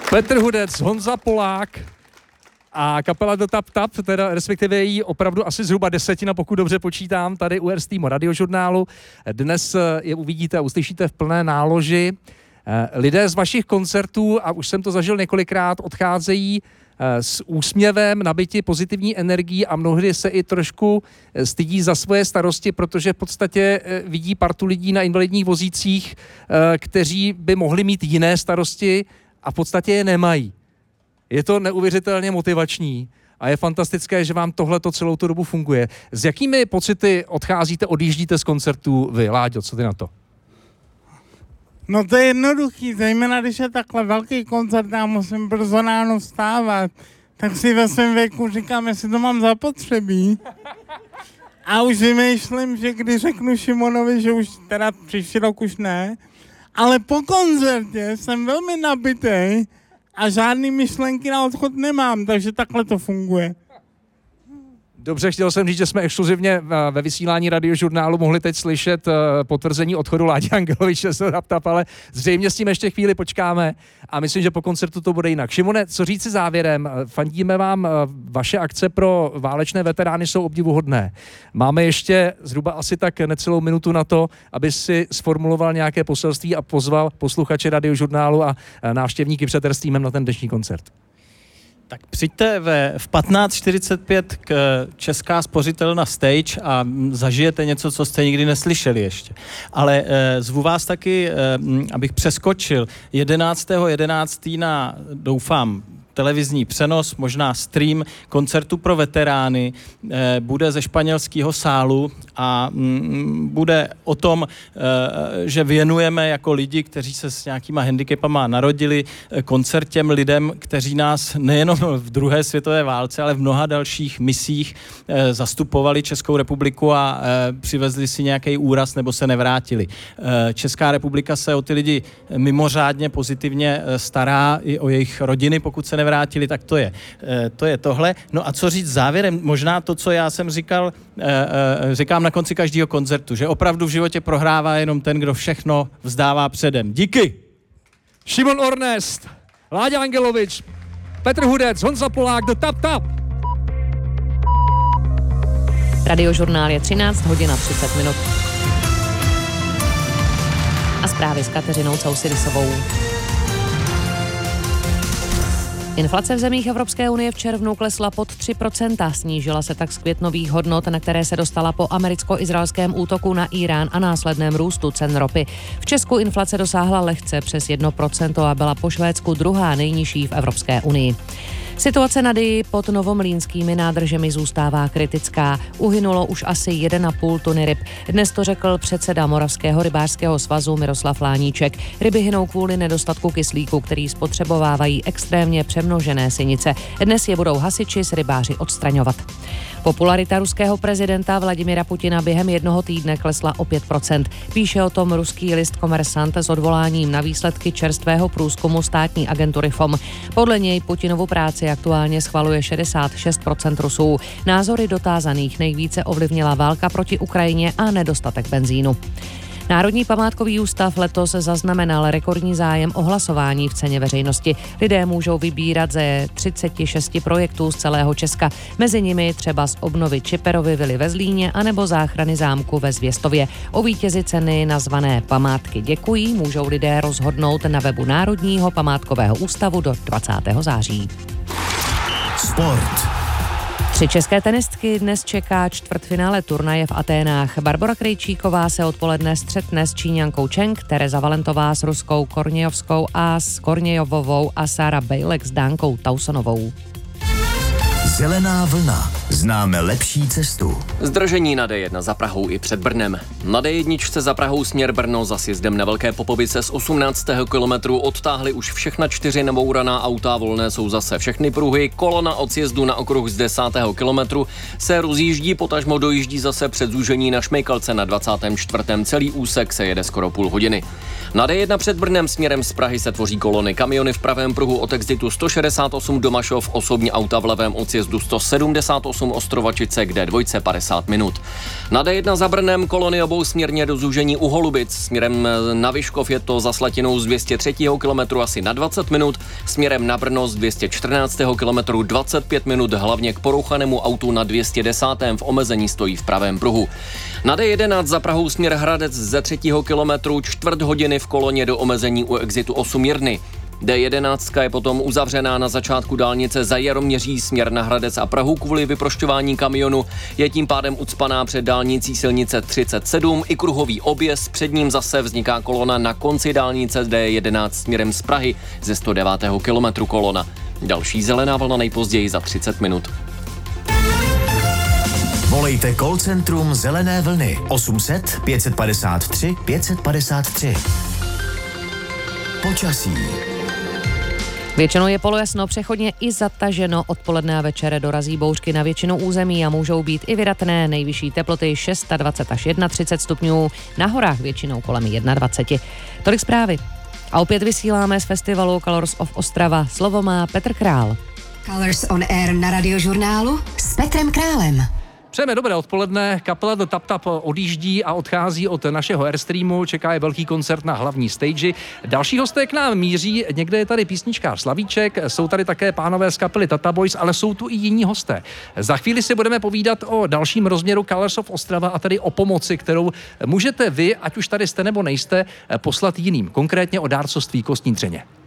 Petr Hudec, Honza Polák a kapela The Tap Tap, teda respektive jí opravdu asi zhruba 10, pokud dobře počítám, tady u Erstýmu radiožurnálu. Dnes je uvidíte a uslyšíte v plné náloži. Lidé z vašich koncertů, a už jsem to zažil několikrát, odcházejí s úsměvem, nabiti pozitivní energií a mnohdy se i trošku stydí za svoje starosti, protože v podstatě vidí partu lidí na invalidních vozících, kteří by mohli mít jiné starosti a v podstatě je nemají. Je to neuvěřitelně motivační a je fantastické, že vám tohleto celou tu dobu funguje. S jakými pocity odjíždíte z koncertů vy, Láďo, co ty na to? No to je jednoduchý, zejména když je takhle velký koncert, já musím brzo ráno vstávat, tak si ve svém věku říkám, jestli to mám zapotřebí. A už vymýšlím, že když řeknu Šimonovi, že už teda příští rok už ne, ale po koncertě jsem velmi nabitej a žádný myšlenky na odchod nemám, takže takhle to funguje. Dobře, chtěl jsem říct, že jsme exkluzivně ve vysílání radiožurnálu mohli teď slyšet potvrzení odchodu Ládi Angeloviče z Tap Tap, ale zřejmě s tím ještě chvíli počkáme a myslím, že po koncertu to bude jinak. Šimone, co říci závěrem? Fandíme vám, vaše akce pro válečné veterány jsou obdivuhodné. Máme ještě zhruba asi tak necelou minutu na to, aby si sformuloval nějaké poselství a pozval posluchače radiožurnálu a návštěvníky před Erstýmem na ten dnešní koncert. Tak přijďte v 15:45 k Česká spořitelna Stage a zažijete něco, co jste nikdy neslyšeli ještě. Ale zvu vás taky, abych přeskočil 11.11. na, doufám, televizní přenos, možná stream koncertu pro veterány, bude ze španělského sálu a bude o tom, že věnujeme jako lidi, kteří se s nějakýma handicapama narodili, koncert těm lidem, kteří nás nejenom v druhé světové válce, ale v mnoha dalších misích zastupovali Českou republiku a přivezli si nějaký úraz nebo se nevrátili. Česká republika se o ty lidi mimořádně pozitivně stará i o jejich rodiny, pokud se nevrátili, tak to je tohle. No a co říct závěrem? Možná to, co já jsem říkám na konci každého koncertu, že opravdu v životě prohrává jenom ten, kdo všechno vzdává předem. Díky! Šimon Ornest, Láďa Angelovič, Petr Hudec, Honza Polák, The Tap Tap. Radiožurnál je 13:30. A zprávy s Kateřinou Causidisovou. Inflace v zemích Evropské unie v červnu klesla pod 3%, snížila se tak z květnových hodnot, na které se dostala po americko-izraelském útoku na Irán a následném růstu cen ropy. V Česku inflace dosáhla lehce přes 1% a byla po Švédsku druhá nejnižší v Evropské unii. Situace na Dyji pod novomlýnskými nádržemi zůstává kritická. Uhynulo už asi 1,5 tuny ryb. Dnes to řekl předseda Moravského rybářského svazu Miroslav Láníček. Ryby hynou kvůli nedostatku kyslíku, který spotřebovávají extrémně přemnožené sinice. Dnes je budou hasiči s rybáři odstraňovat. Popularita ruského prezidenta Vladimira Putina během jednoho týdne klesla o 5%. Píše o tom ruský list Kommersant s odvoláním na výsledky čerstvého průzkumu státní agentury FOM. Podle něj Putinovu práci aktuálně schvaluje 66% Rusů. Názory dotázaných nejvíce ovlivnila válka proti Ukrajině a nedostatek benzínu. Národní památkový ústav letos zaznamenal rekordní zájem o hlasování v ceně veřejnosti. Lidé můžou vybírat ze 36 projektů z celého Česka. Mezi nimi třeba z obnovy Čiperovy vily ve Zlíně anebo záchrany zámku ve Zvěstově. O vítězi ceny nazvané Památky děkují můžou lidé rozhodnout na webu Národního památkového ústavu do 20. září. Sport. 3 české tenistky dnes čeká čtvrtfinále turnaje v Aténách. Barbora Krejčíková se odpoledne střetne s Číňankou Cheng, Tereza Valentová s ruskou Kornějovskou a s Kornějovovou a Sára Bejlek s Dánkou Tausonovou. Zelená vlna. Známe lepší cestu. Zdržení na D1 za Prahou i před Brnem. Na D1 za Prahou směr Brno za sjezdem na Velké Popovice z 18. kilometru odtáhli už všechna 4 nabouraná auta, volné jsou zase všechny pruhy. Kolona od sjezdu na okruh z 10. kilometru se rozjíždí, potažmo dojíždí zase před zúžení na Šmejkalce na 24. Celý úsek se jede skoro půl hodiny. Na D1 před Brnem směrem z Prahy se tvoří kolony. Kamiony v pravém pruhu od exitu 168 Domašov, osobní auta v levém od sjezdu 178 D8 Ostrovačice k D2 50 minut. Na D1 za Brnem kolony obou směrně do zúžení u Holubic. Směrem na Vyškov je to za Slatinou z 203. kilometru asi na 20 minut, směrem na Brno z 214. kilometru 25 minut, hlavně k porouchanému autu na 210. v omezení stojí v pravém pruhu. Na D11 za Prahou směr Hradec ze 3. kilometru čtvrt hodiny v koloně do omezení u exitu 8 Jirny. D11 je potom uzavřená na začátku dálnice za Jaroměří směr na Hradec a Prahu kvůli vyprošťování kamionu. Je tím pádem ucpaná před dálnicí silnice 37 i kruhový objezd. Před ním zase vzniká kolona na konci dálnice D11 směrem z Prahy ze 109. kilometru kolona. Další zelená vlna nejpozději za 30 minut. Volejte call centrum Zelené vlny 800 553 553. Počasí. Většinou je polojasno, přechodně i zataženo. Odpoledne a večere dorazí bouřky na většinu území a můžou být i vydatné. Nejvyšší teploty 26 až 31 stupňů, na horách většinou kolem 21. Tolik zprávy. A opět vysíláme z festivalu Colors of Ostrava. Slovo má Petr Král. Colors on Air na Radiožurnálu s Petrem Králem. Přejeme dobré odpoledne, kapela The Tap Tap odjíždí a odchází od našeho Airstreamu, čeká je velký koncert na hlavní stage. Další hosté k nám míří, někde je tady písničkář Slavíček, jsou tady také pánové z kapely Tata Boys, ale jsou tu i jiní hosté. Za chvíli si budeme povídat o dalším rozměru Colors of Ostrava a tedy o pomoci, kterou můžete vy, ať už tady jste nebo nejste, poslat jiným, konkrétně o dárcovství kostní dřeně.